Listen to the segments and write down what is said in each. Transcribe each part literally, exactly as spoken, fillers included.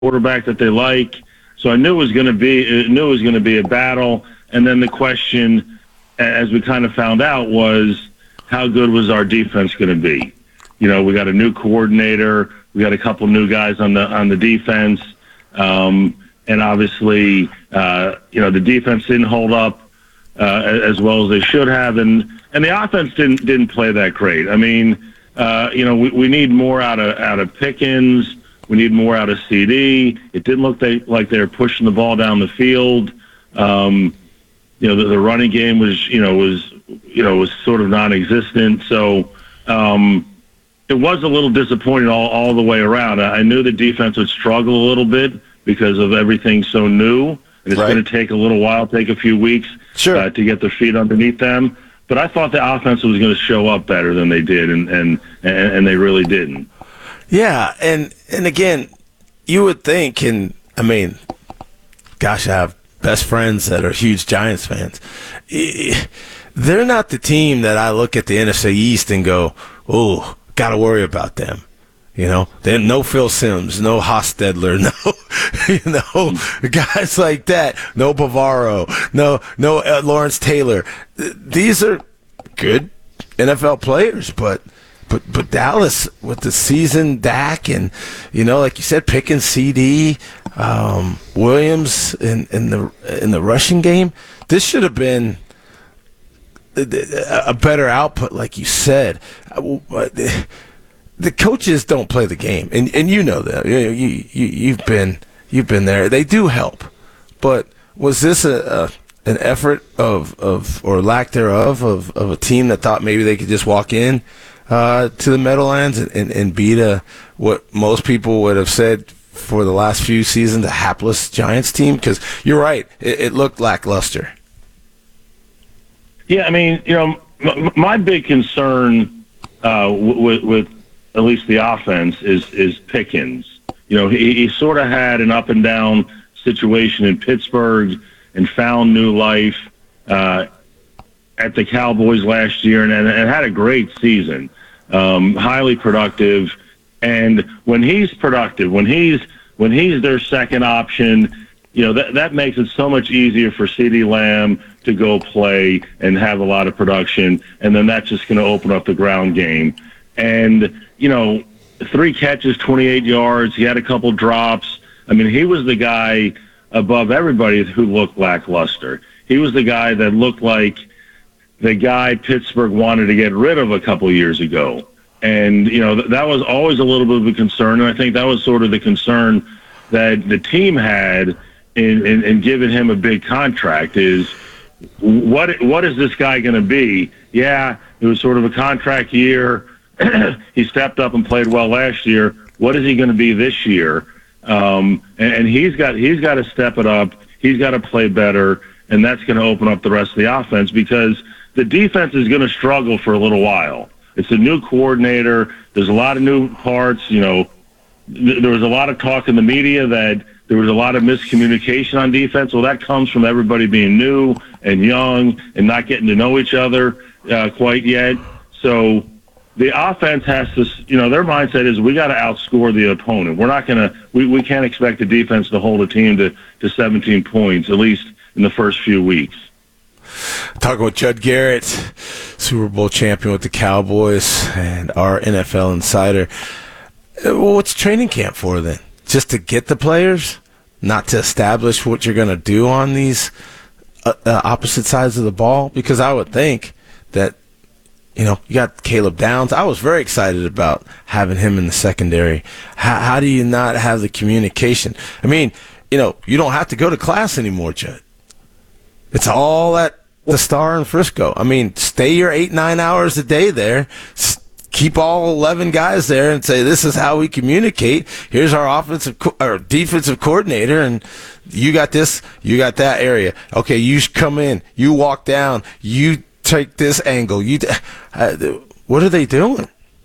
quarterback that they like. So I knew it was going to be, knew it was going to be a battle. And then the question, as we kind of found out, was how good was our defense going to be? You know, we got a new coordinator, we got a couple new guys on the on the defense, um, and obviously, uh, you know, the defense didn't hold up uh, as well as they should have, and and the offense didn't didn't play that great. I mean, uh, you know, we, we need more out of out of Pickens. We need more out of C D. It didn't look they, like they were pushing the ball down the field. Um, you know, the, the running game was, you know, was, you know, was sort of non-existent. So um, it was a little disappointing all, all the way around. I, I knew the defense would struggle a little bit because of everything so new. And it's Right. going to take a little while, take a few weeks Sure. uh, to get their feet underneath them. But I thought the offense was going to show up better than they did, and, and, and, and they really didn't. Yeah, and and again, you would think, and I mean, gosh, I have best friends that are huge Giants fans. They're not the team that I look at the N F C East and go, oh, got to worry about them. You know, then no Phil Simms, no Hostetler, no, you know, guys like that, no Bavaro, no, no uh, Lawrence Taylor. These are good N F L players, but. But but Dallas with the season Dak and, you know, like you said, Pickens, C D, um, Williams in, in the in the rushing game, this should have been a better output, like you said. The coaches don't play the game, and and you know that. You, you, you you've been you've been there. They do help, but was this a, a an effort of of or lack thereof of of a team that thought maybe they could just walk in Uh, to the Meadowlands and, and, and beat a what most people would have said for the last few seasons, a hapless Giants team? Because you're right, it, it looked lackluster. Yeah, I mean, you know, m- my big concern uh, with, with at least the offense is is Pickens. You know, he, he sort of had an up and down situation in Pittsburgh and found new life uh, at the Cowboys last year, and, and, and had a great season. Um, highly productive, and when he's productive, when he's when he's their second option, you know that that makes it so much easier for CeeDee Lamb to go play and have a lot of production, and then that's just going to open up the ground game. And you know, three catches, twenty-eight yards. He had a couple drops. I mean, he was the guy above everybody who looked lackluster. He was the guy that looked like the guy Pittsburgh wanted to get rid of a couple years ago. And, you know, th- that was always a little bit of a concern. And I think that was sort of the concern that the team had in, in, in giving him a big contract is what what is this guy going to be? Yeah, it was sort of a contract year. He stepped up and played well last year. What is he going to be this year? Um, and, and he's got he's got to step it up. He's got to play better, and that's going to open up the rest of the offense because the defense is going to struggle for a little while. It's a new coordinator. There's a lot of new parts. You know, th- there was a lot of talk in the media that there was a lot of miscommunication on defense. Well, that comes from everybody being new and young and not getting to know each other uh, quite yet. So the offense has to, you know, their mindset is we got to outscore the opponent. We're not going to, we, we can't expect the defense to hold a team to, to seventeen points, at least in the first few weeks. Talking with Judd Garrett, Super Bowl champion with the Cowboys and our N F L insider. Well, what's training camp for then? Just to get the players, not to establish what you're going to do on these uh, uh, opposite sides of the ball? Because I would think that, you know, you got Caleb Downs. I was very excited about having him in the secondary. How, how do you not have the communication? I mean, you know, you don't have to go to class anymore, Judd. It's all at the Star in Frisco. I mean, stay your eight, nine hours a day there. S- keep all eleven guys there and say, this is how we communicate. Here's our offensive co- or defensive coordinator, and you got this, you got that area. Okay, you come in, you walk down, you take this angle. You, uh, what are they doing?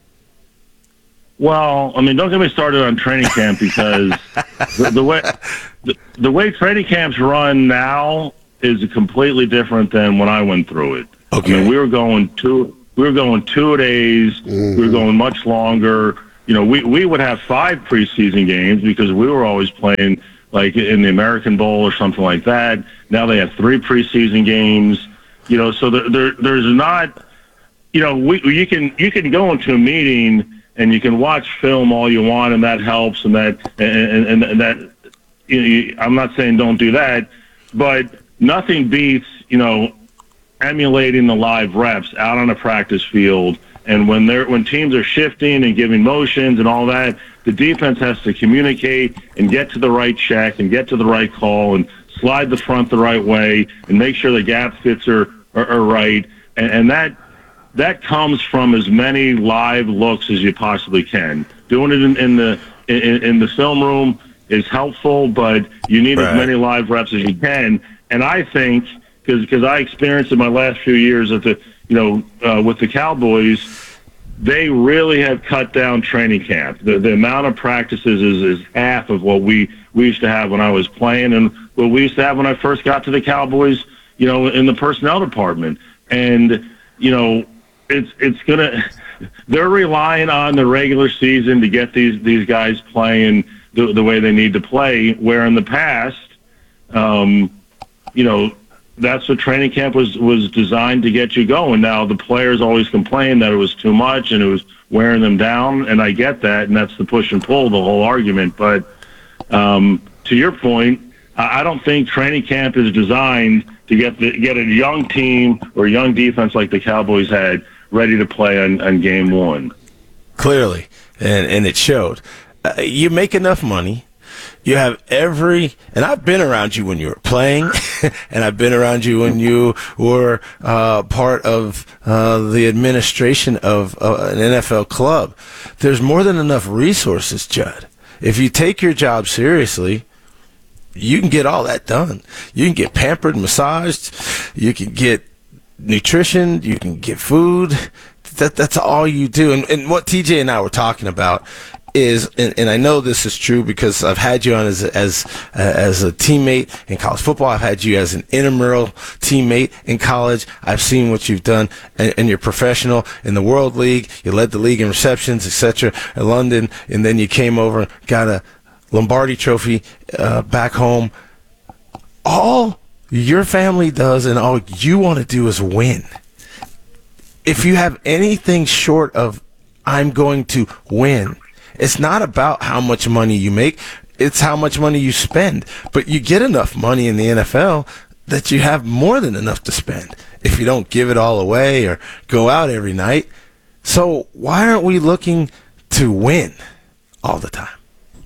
Well, I mean, don't get me started on training camp because the, the way the, the way training camps run now is completely different than when I went through it. Okay. I mean, we were going two, we were going two days. Mm-hmm. We were going much longer. you know, we, we would have five preseason games because we were always playing like in the American Bowl or something like that. Now they have three preseason games, you know, so there, there there's not, you know, we, you can you can go into a meeting and you can watch film all you want, and that helps, and that and, and, and that you know, I'm not saying don't do that, but nothing beats, you know, emulating the live reps out on a practice field. And when they're when teams are shifting and giving motions and all that, the defense has to communicate and get to the right check and get to the right call and slide the front the right way and make sure the gap fits are are, are right. And, and that that comes from as many live looks as you possibly can. Doing it in, in the in, in the film room is helpful, but you need right. as many live reps as you can. And I think because because I experienced in my last few years at the you know, uh, with the Cowboys, they really have cut down training camp. The, the amount of practices is, is half of what we, we used to have when I was playing and what we used to have when I first got to the Cowboys, you know, in the personnel department. And, you know, it's it's going to – they're relying on the regular season to get these, these guys playing the, the way they need to play, where in the past, um, you know – that's what training camp was, was designed to get you going. Now, the players always complain that it was too much and it was wearing them down, and I get that, and that's the push and pull, the whole argument. But um, to your point, I don't think training camp is designed to get the, get a young team or a young defense like the Cowboys had ready to play on, on game one. Clearly, and, and it showed. Uh, you make enough money. You have every, and I've been around you when you were playing, and I've been around you when you were uh, part of uh, the administration of uh, an N F L club. There's more than enough resources, Judd. If you take your job seriously, you can get all that done. You can get pampered, massaged, you can get nutrition, you can get food. That That's all you do. And, and what T J and I were talking about is, and, and I know this is true because I've had you on as a, as uh, as a teammate in college football. I've had you as an intramural teammate in college. I've seen what you've done, and, and you're professional in the World League. You led the league in receptions, et cetera, in London, and then you came over, got a Lombardi Trophy uh, back home. All your family does, and all you want to do is win. If you have anything short of "I'm going to win," it's not about how much money you make. It's how much money you spend. But you get enough money in the N F L that you have more than enough to spend if you don't give it all away or go out every night. So why aren't we looking to win all the time?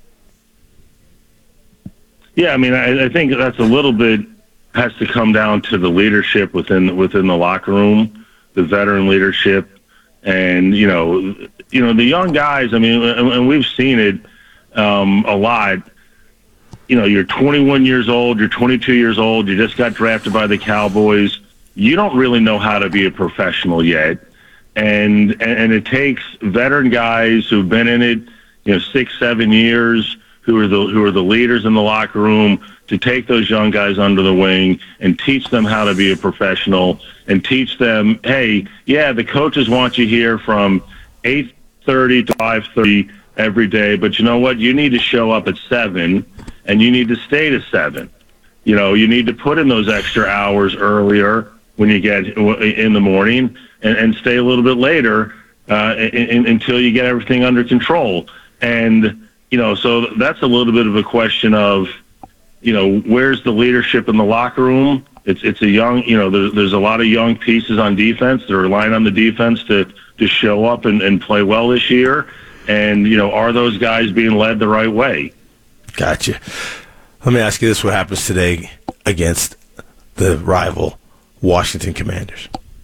Yeah, I mean, I, I think that's a little bit has to come down to the leadership within within the locker room, the veteran leadership. And, you know, you know, the young guys, I mean, and we've seen it um, a lot. You know, you're twenty-one years old, you're twenty-two years old, you just got drafted by the Cowboys. You don't really know how to be a professional yet. And and it takes veteran guys who've been in it, you know, six, seven years, who are the who are the leaders in the locker room, to take those young guys under the wing and teach them how to be a professional and teach them, hey, yeah, the coaches want you here from eight thirty to five thirty every day, but you know what? You need to show up at seven, and you need to stay to seven. You know, you need to put in those extra hours earlier when you get in the morning and, and stay a little bit later uh, in, in, until you get everything under control. And, you know, so that's a little bit of a question of, you know, where's the leadership in the locker room? It's it's a young, you know, there's, there's a lot of young pieces on defense. They're relying on the defense to, to show up and, and play well this year. And, you know, are those guys being led the right way? Gotcha. Let me ask you this. What happens today against the rival Washington Commanders?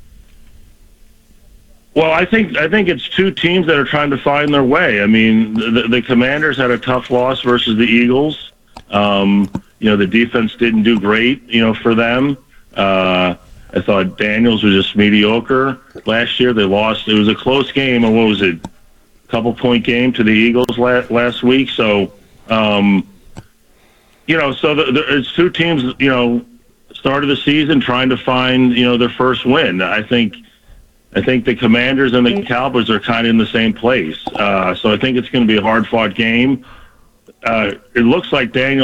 Well, I think I think it's two teams that are trying to find their way. I mean, the, the Commanders had a tough loss versus the Eagles. Um, you know, the defense didn't do great, you know, for them. Uh, I thought Daniels was just mediocre last year. They lost. It was a close game, and what was it, a couple-point game to the Eagles last, last week. So, um, you know, so the, the, it's two teams, you know, start of the season trying to find, you know, their first win. I think I think the Commanders and the Cowboys are kind of in the same place. Uh, so I think it's going to be a hard-fought game. Uh, it looks like Daniel